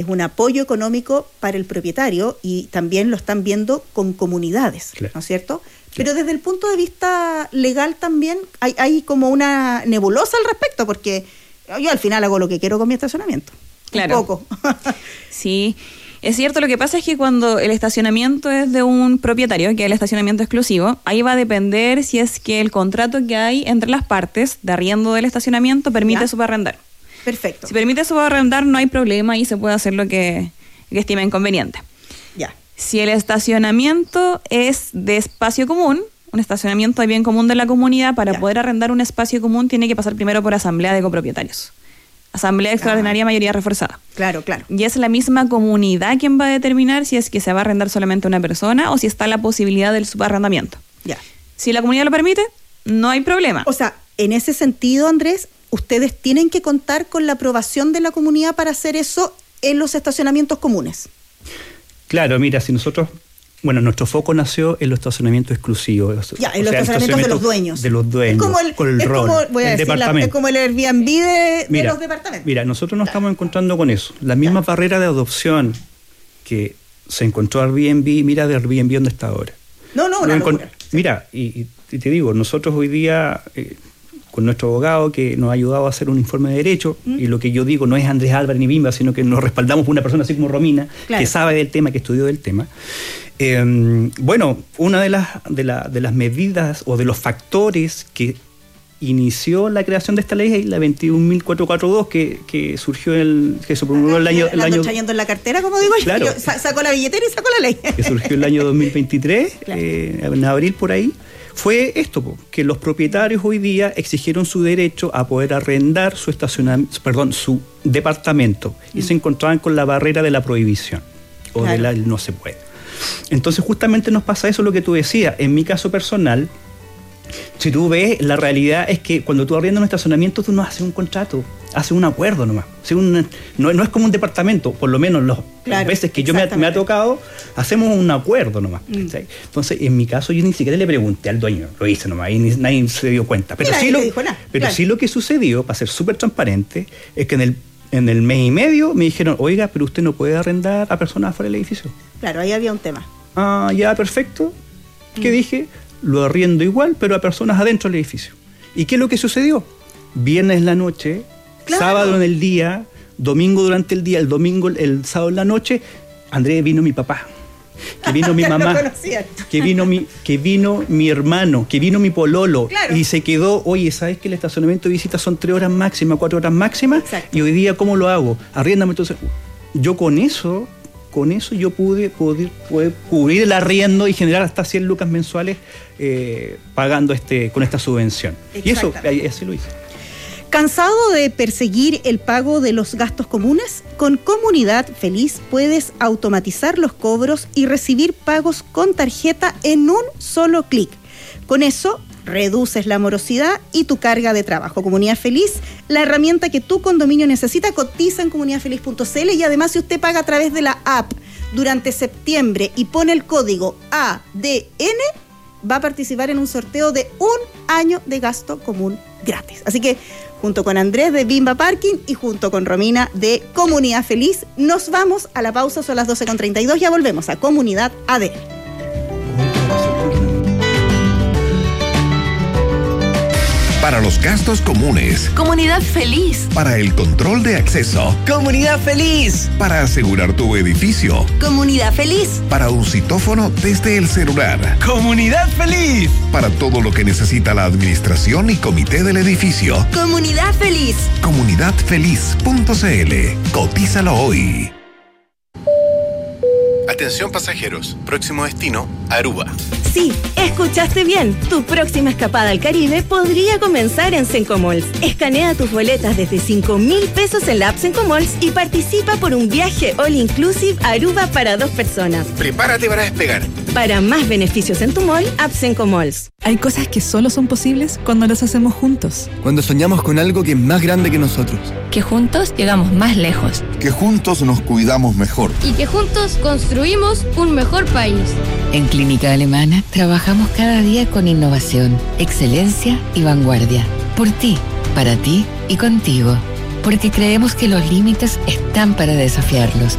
un apoyo económico para el propietario y también lo están viendo con comunidades, claro, ¿no es cierto? Pero desde el punto de vista legal también hay como una nebulosa al respecto, porque yo al final hago lo que quiero con mi estacionamiento. Claro. Un poco. Sí, es cierto. Lo que pasa es que cuando el estacionamiento es de un propietario, que es el estacionamiento exclusivo, ahí va a depender si es que el contrato que hay entre las partes de arriendo del estacionamiento permite subarrendar. Perfecto. Si permite subarrendar, no hay problema y se puede hacer lo que estime inconveniente. Ya. Si el estacionamiento es de espacio común, un estacionamiento de bien común de la comunidad, para poder arrendar un espacio común tiene que pasar primero por asamblea de copropietarios. Asamblea extraordinaria, mayoría reforzada. Claro, claro. Y es la misma comunidad quien va a determinar si es que se va a arrendar solamente una persona o si está la posibilidad del subarrendamiento. Ya. Si la comunidad lo permite, no hay problema. O sea, en ese sentido, Andrés, ustedes tienen que contar con la aprobación de la comunidad para hacer eso en los estacionamientos comunes. Claro, mira, si nosotros, nuestro foco nació en los estacionamientos exclusivos. Ya, en los estacionamientos de los dueños. De los dueños, con el rol, el departamento. Es como el Airbnb de los departamentos. Mira, nosotros nos estamos encontrando con eso. Las mismas barreras de adopción que se encontró Airbnb, mira de Airbnb dónde está ahora. No, una locura. Mira, y te digo, nosotros hoy día... con nuestro abogado que nos ha ayudado a hacer un informe de derecho, y lo que yo digo no es Andrés Álvarez ni Bimba, sino que nos respaldamos por una persona así como Romina, claro, que sabe del tema, que estudió del tema. Una de las medidas o de los factores que inició la creación de esta ley es la 21.442 que surgió que se promulgó el año trayendo en la cartera, como digo, claro, yo. Sacó la billetera y sacó la ley. Que surgió el año 2023, claro, en abril por ahí. Fue esto, que los propietarios hoy día exigieron su derecho a poder arrendar su departamento, y se encontraban con la barrera de la prohibición, o claro, de la no se puede. Entonces justamente nos pasa eso, lo que tú decías. En mi caso personal, si tú ves, la realidad es que cuando tú arriendas un estacionamiento, tú no haces un contrato, haces un acuerdo nomás. No es como un departamento, por lo menos las veces que me ha tocado, hacemos un acuerdo nomás. ¿Sí? Entonces, en mi caso, yo ni siquiera le pregunté al dueño, lo hice nomás, y nadie se dio cuenta. Pero sí lo que sucedió, para ser súper transparente, es que en el mes y medio me dijeron, oiga, pero usted no puede arrendar a personas afuera del edificio. Claro, ahí había un tema. Ah, ya, perfecto. ¿Qué dije? Lo arriendo igual, pero a personas adentro del edificio. ¿Y qué es lo que sucedió? Viernes en la noche, claro, sábado en el día, domingo durante el día, el sábado en la noche, Andrés, vino mi papá, que vino mi mamá, que vino mi hermano, que vino mi pololo, claro, y se quedó, oye, ¿sabes que el estacionamiento de visitas son 3 horas máximas, 4 horas máximas? Exacto. Y hoy día, ¿cómo lo hago? Arriéndame. Entonces, yo con eso yo pude cubrir el arriendo y generar hasta 100 lucas mensuales pagando con esta subvención. Y eso, así lo hice. ¿Cansado de perseguir el pago de los gastos comunes? Con Comunidad Feliz puedes automatizar los cobros y recibir pagos con tarjeta en un solo clic. Con eso, reduces la morosidad y tu carga de trabajo. Comunidad Feliz, la herramienta que tu condominio necesita, cotiza en comunidadfeliz.cl, y además, si usted paga a través de la app durante septiembre y pone el código ADN, va a participar en un sorteo de 1 año de gasto común gratis. Así que, junto con Andrés de Bimba Parking y junto con Romina de Comunidad Feliz, nos vamos a la pausa, son las 12:32, ya volvemos a Comunidad ADN. Para los gastos comunes, Comunidad Feliz. Para el control de acceso, Comunidad Feliz. Para asegurar tu edificio, Comunidad Feliz. Para un citófono desde el celular, Comunidad Feliz. Para todo lo que necesita la administración y comité del edificio, Comunidad Feliz. Comunidadfeliz.cl. Cotízalo hoy. Atención pasajeros, próximo destino, Aruba. Sí, escuchaste bien. Tu próxima escapada al Caribe podría comenzar en Sencomalls. Escanea tus boletas desde 5,000 pesos en la app Sencomalls y participa por un viaje all inclusive a Aruba para 2 personas. Prepárate para despegar. Para más beneficios en tu mall, app Sencomalls. Hay cosas que solo son posibles cuando las hacemos juntos. Cuando soñamos con algo que es más grande que nosotros. Que juntos llegamos más lejos. Que juntos nos cuidamos mejor. Y que juntos construimos un mejor país. En Clínica Alemana trabajamos cada día con innovación, excelencia y vanguardia. Por ti, para ti y contigo. Porque creemos que los límites están para desafiarlos.